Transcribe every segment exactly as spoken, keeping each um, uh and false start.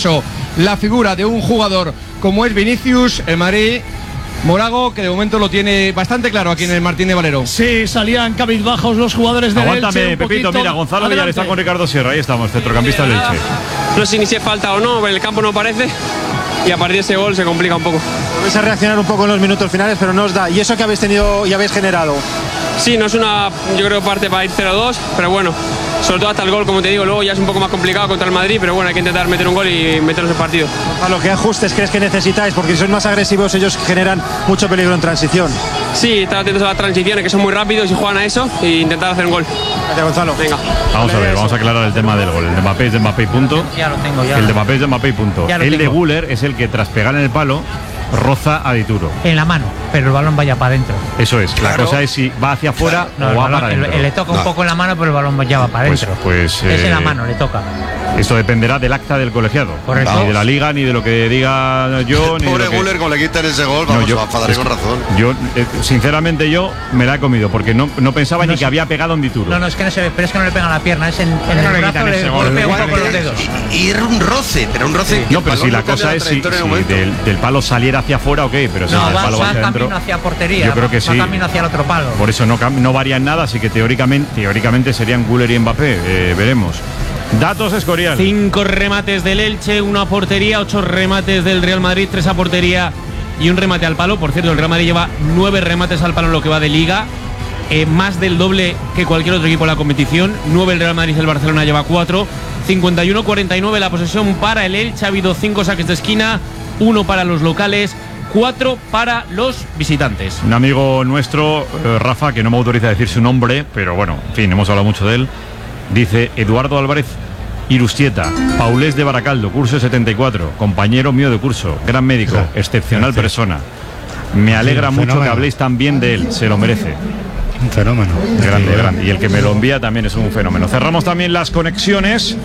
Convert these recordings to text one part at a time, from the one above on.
eso la figura de un jugador como es Vinicius, el Madrid, Morago, que de momento lo tiene bastante claro aquí en el Martín de Valero. Sí, salían cabizbajos los jugadores del Aguántame, Elche. Pepito, mira, Gonzalo Villar está con Ricardo Sierra. Ahí estamos, centrocampista del Elche. No sé ni si es falta o no, el campo no parece. Y a partir de ese gol se complica un poco. Vais a reaccionar un poco en los minutos finales, pero no os da. ¿Y eso que habéis tenido y habéis generado? Sí, no es una, yo creo, parte para ir cero dos, pero bueno, sobre todo hasta el gol, como te digo, luego ya es un poco más complicado contra el Madrid, pero bueno, hay que intentar meter un gol y meternos en partido. A lo que ajustes crees que necesitáis, porque si sois más agresivos, ellos generan mucho peligro en transición. Sí, estar atentos a las transiciones, que son muy rápidos y juegan a eso, e intentar hacer un gol. Gracias, Gonzalo. Venga. Vamos a ver, vamos a aclarar el tema del gol. El de Mbappé es de Mbappé y punto. Ya lo tengo, ya. El de Mbappé es de Mbappé y punto. Ya lo El tengo. de Güler es el que tras pegar en el palo roza a Dituro. En la mano, pero el balón vaya para adentro. Eso es, Claro. la cosa es si va hacia afuera No, o el va balón- para el- adentro. le toca un No. poco en la mano, pero el balón ya va para Pues- adentro. pues, es en la eh, mano, le toca. Esto dependerá del acta del colegiado. Correcto. Ni de la liga, ni de lo que diga yo, ni de Pobre lo que... Güler, como le quitan ese gol, No, vamos, yo- a enfadar es con que razón. Yo, eh, sinceramente, yo me la he comido porque no, no pensaba No ni sé. que había pegado en Dituro. No, no, es que no se ve, pero es que no le pegan la pierna, es en, en no el le brazo, quitan le ese gol. golpea un Igual poco que- los dedos. Y era un roce, pero un roce. que No, el pero balón si la no cambia cosa es si, trayectoria en si el momento. del, del palo saliera hacia afuera, ok, pero si No, el va, palo va va hacia adentro. camino hacia portería. Yo creo que va sí. camino hacia el otro palo. Por eso no, cam- no varía en nada, así que teóricamente, teóricamente serían Güler y Mbappé. Eh, veremos. Datos, Escorial. Cinco remates del Elche, uno a portería, ocho remates del Real Madrid, tres a portería y un remate al palo. Por cierto, el Real Madrid lleva nueve remates al palo en lo que va de Liga, eh, más del doble que cualquier otro equipo en la competición. Nueve el Real Madrid, el Barcelona lleva cuatro. cincuenta y uno a cuarenta y nueve la posesión para el Elche. Ha habido cinco saques de esquina, uno para los locales, cuatro para los visitantes. Un amigo nuestro, eh, Rafa, que no me autoriza a decir su nombre, pero bueno, en fin, hemos hablado mucho de él. Dice Eduardo Álvarez Irustieta, Paulés de Baracaldo, curso setenta y cuatro, compañero mío de curso, gran médico, excepcional persona. Me alegra Sí, mucho fenómeno. que habléis tan bien de él, se lo merece. Un fenómeno. Grande, grande. Y el que me lo envía también es un fenómeno. Cerramos también las conexiones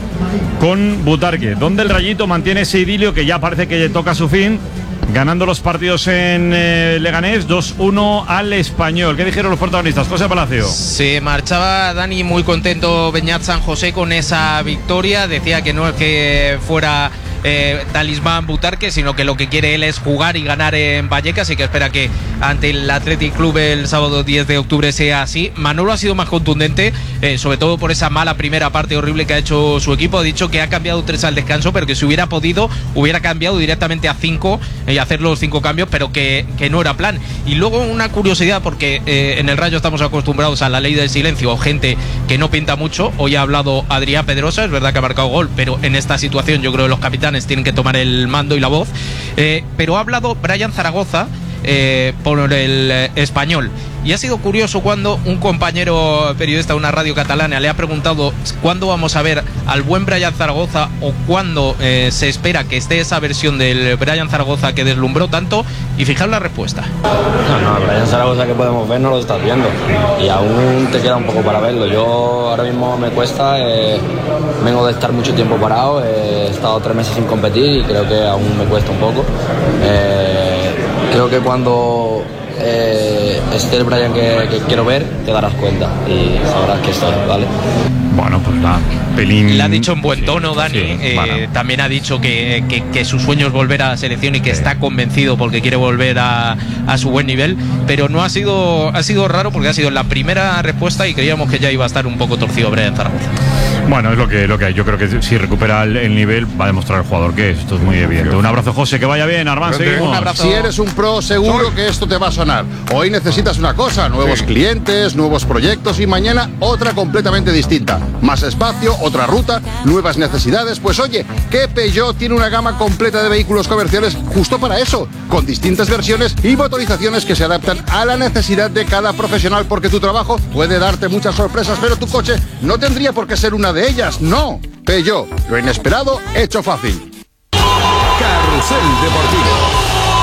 con Butarque, donde el Rayito mantiene ese idilio que ya parece que toca su fin, ganando los partidos en eh, Leganés dos uno al Español. ¿Qué dijeron los protagonistas? José Palacio. Se marchaba Dani muy contento Beñat San José con esa victoria. Decía que no es que fuera eh, talismán Butarque, sino que lo que quiere él es jugar y ganar en Vallecas, y que espera que ante el Athletic Club el sábado diez de octubre sea así. Manolo ha sido más contundente, eh, sobre todo por esa mala primera parte horrible que ha hecho su equipo. Ha dicho que ha cambiado tres al descanso, pero que si hubiera podido hubiera cambiado directamente a cinco y hacer los cinco cambios, pero que, que no era plan. Y luego una curiosidad, porque eh, en el Rayo estamos acostumbrados a la ley del silencio, gente que no pinta mucho. Hoy ha hablado Adrián Pedrosa, es verdad que ha marcado gol, pero en esta situación yo creo que los capitanes tienen que tomar el mando y la voz. Eh, pero ha hablado Brian Zaragoza eh, por el eh, Español. Y ha sido curioso cuando un compañero periodista de una radio catalana le ha preguntado cuándo vamos a ver al buen Brian Zaragoza, o cuándo eh, se espera que esté esa versión del Brian Zaragoza que deslumbró tanto. Y fijaos la respuesta. No, no, el Brian Zaragoza que podemos ver no lo estás viendo, y aún te queda un poco para verlo. Yo ahora mismo me cuesta, eh, vengo de estar mucho tiempo parado, eh, he estado tres meses sin competir y creo que aún me cuesta un poco. Eh, creo que cuando eh, esté el Brian que, que quiero ver, te darás cuenta y sabrás que estoy, ¿vale? Bueno, pues la pelín. Le ha dicho en buen tono, Dani. Sí, eh, bueno. También ha dicho que, que, que su sueño es volver a la selección y que está convencido porque quiere volver a, a su buen nivel. Pero no ha sido, ha sido raro, porque ha sido la primera respuesta y creíamos que ya iba a estar un poco torcido Brian Zaragoza. Bueno, es lo que, lo que hay. Yo creo que si recupera el, el nivel, va a demostrar el jugador que es. Esto es muy evidente. Un abrazo, José, que vaya bien. Armán, seguimos. Un abrazo. Si eres un pro, seguro que esto te va a sonar. Hoy necesitas una cosa, nuevos Sí. clientes, nuevos proyectos, y mañana otra completamente distinta. Más espacio, otra ruta, nuevas necesidades. Pues oye, que Peugeot tiene una gama completa de vehículos comerciales justo para eso, con distintas versiones y motorizaciones que se adaptan a la necesidad de cada profesional, porque tu trabajo puede darte muchas sorpresas, pero tu coche no tendría por qué ser una de ellas. No, Peugeot, lo inesperado hecho fácil. Carrusel Deportivo.